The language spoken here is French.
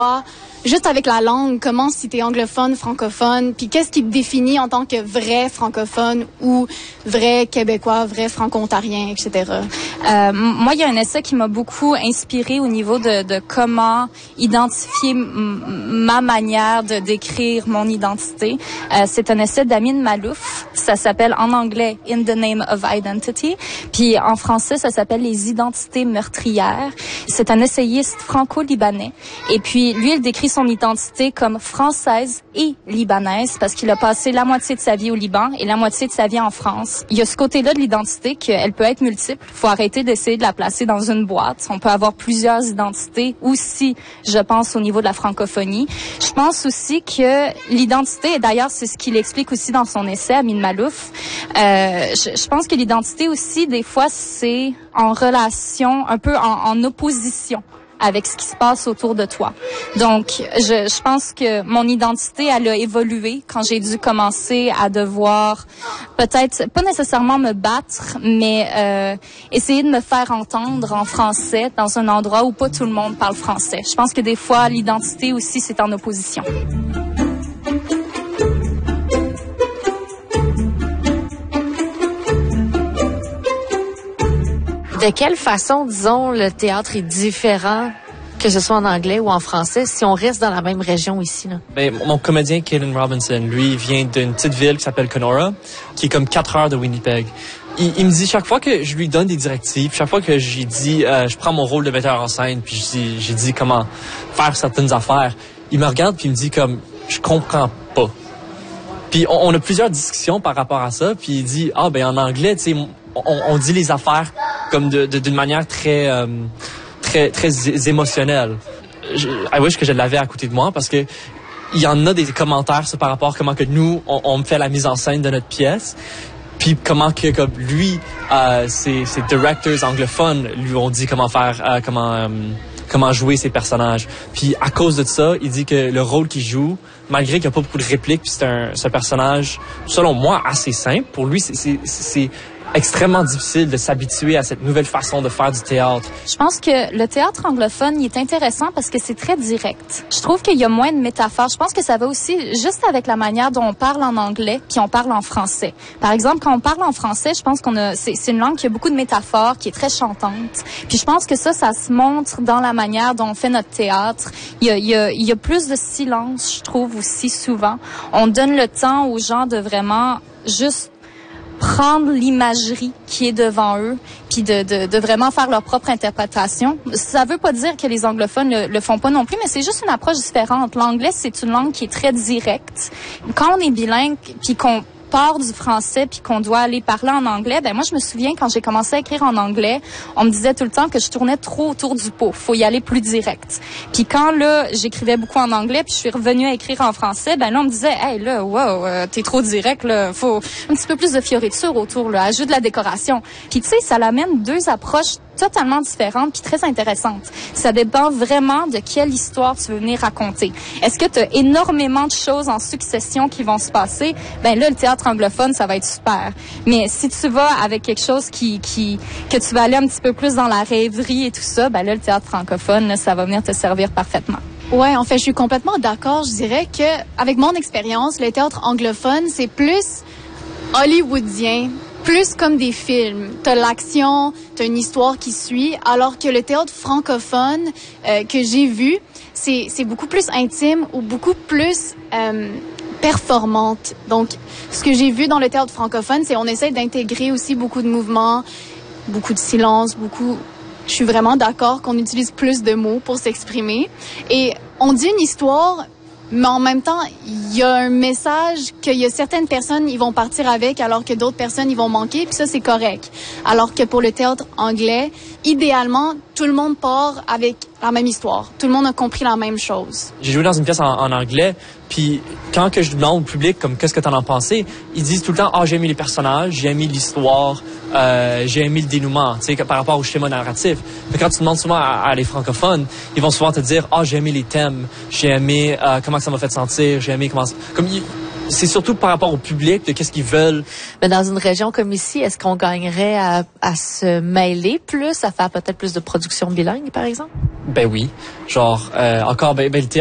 Juste avec la langue, comment si t'es anglophone, francophone, puis qu'est-ce qui te définit en tant que vrai francophone ou vrai québécois, vrai franco-ontarien, etc. Moi, il y a un essai qui m'a beaucoup inspiré au niveau de comment identifier ma manière de décrire mon identité. C'est un essai d'Amin Maalouf. Ça s'appelle en anglais « In the Name of Identity ». Puis en français, ça s'appelle « Les identités meurtrières ». C'est un essayiste franco-libanais. Et puis, lui, il décrit son identité comme française et libanaise parce qu'il a passé la moitié de sa vie au Liban et la moitié de sa vie en France. Il y a ce côté-là de l'identité qu'elle peut être multiple. Il faut arrêter d'essayer de la placer dans une boîte. On peut avoir plusieurs identités aussi, je pense, au niveau de la francophonie. Je pense aussi que l'identité, et d'ailleurs, c'est ce qu'il explique aussi dans son essai, Amin Maalouf, je pense que l'identité aussi, des fois, c'est en relation, un peu en opposition avec ce qui se passe autour de toi. Donc, je pense que mon identité, elle a évolué quand j'ai dû commencer à devoir, peut-être, pas nécessairement me battre, mais essayer de me faire entendre en français dans un endroit où pas tout le monde parle français. Je pense que des fois, l'identité aussi, c'est en opposition. De quelle façon, disons, le théâtre est différent, que ce soit en anglais ou en français, si on reste dans la même région ici, là? Ben, mon comédien, Caden Robinson, lui, vient d'une petite ville qui s'appelle Kenora, qui est comme 4 heures de Winnipeg. Il me dit, chaque fois que je lui donne des directives, chaque fois que j'ai dit, je prends mon rôle de metteur en scène, puis j'ai dit comment faire certaines affaires, il me regarde puis il me dit comme, je comprends pas. Puis on a plusieurs discussions par rapport à ça, puis il dit, ben en anglais, tu sais, on dit les affaires comme d'une manière très émotionnelle. I wish que je l'avais à côté de moi parce que il y en a des commentaires par rapport à comment que nous on fait la mise en scène de notre pièce. Puis comment que comme lui ces directors anglophones lui ont dit comment faire comment jouer ses personnages. Puis à cause de ça, il dit que le rôle qu'il joue, malgré qu'il n'y a pas beaucoup de répliques, puis c'est un personnage selon moi assez simple, pour lui c'est extrêmement difficile de s'habituer à cette nouvelle façon de faire du théâtre. Je pense que le théâtre anglophone, il est intéressant parce que c'est très direct. Je trouve qu'il y a moins de métaphores. Je pense que ça va aussi juste avec la manière dont on parle en anglais puis on parle en français. Par exemple, quand on parle en français, je pense c'est une langue qui a beaucoup de métaphores, qui est très chantante. Puis je pense que ça se montre dans la manière dont on fait notre théâtre. Il y a plus de silence, je trouve aussi souvent. On donne le temps aux gens de vraiment juste prendre l'imagerie qui est devant eux, puis de vraiment faire leur propre interprétation. Ça veut pas dire que les anglophones le font pas non plus, mais c'est juste une approche différente. L'anglais, c'est une langue qui est très directe. Quand on est bilingue, puis qu'on part du français puis qu'on doit aller parler en anglais, ben moi je me souviens quand j'ai commencé à écrire en anglais, on me disait tout le temps que je tournais trop autour du pot, faut y aller plus direct. Puis quand là j'écrivais beaucoup en anglais puis je suis revenue à écrire en français, ben là on me disait hey là wow, t'es trop direct là, faut un petit peu plus de fioriture autour là, ajoute de la décoration. Puis tu sais ça l'amène deux approches totalement différentes puis très intéressantes. Ça dépend vraiment de quelle histoire tu veux venir raconter. Est-ce que tu as énormément de choses en succession qui vont se passer? Ben là, le théâtre anglophone, ça va être super. Mais si tu vas avec quelque chose que tu vas aller un petit peu plus dans la rêverie et tout ça, ben là, le théâtre francophone, là, ça va venir te servir parfaitement. Ouais, en fait, je suis complètement d'accord. Je dirais que, avec mon expérience, le théâtre anglophone, c'est plus hollywoodien, plus comme des films. T'as l'action, t'as une histoire qui suit, alors que le théâtre francophone que j'ai vu, c'est beaucoup plus intime ou beaucoup plus performante. Donc, ce que j'ai vu dans le théâtre francophone, c'est on essaie d'intégrer aussi beaucoup de mouvements, beaucoup de silence, Je suis vraiment d'accord qu'on utilise plus de mots pour s'exprimer. Et on dit une histoire, mais en même temps, il y a un message qu'il y a certaines personnes, ils vont partir avec, alors que d'autres personnes, ils vont manquer, puis ça, c'est correct. Alors que pour le théâtre anglais, idéalement, tout le monde part avec la même histoire. Tout le monde a compris la même chose. J'ai joué dans une pièce en anglais, puis quand que je demande au public comme qu'est-ce que t'en as pensé, ils disent tout le temps j'ai aimé les personnages, j'ai aimé l'histoire, j'ai aimé le dénouement, tu sais par rapport au schéma narratif. Mais quand tu demandes souvent à les francophones, ils vont souvent te dire j'ai aimé les thèmes, j'ai aimé comment ça m'a fait sentir, j'ai aimé comment c'est surtout par rapport au public de qu'est-ce qu'ils veulent. Mais dans une région comme ici, est-ce qu'on gagnerait à se mêler plus, à faire peut-être plus de production bilingue, par exemple? Ben oui. Genre, encore, le théâtre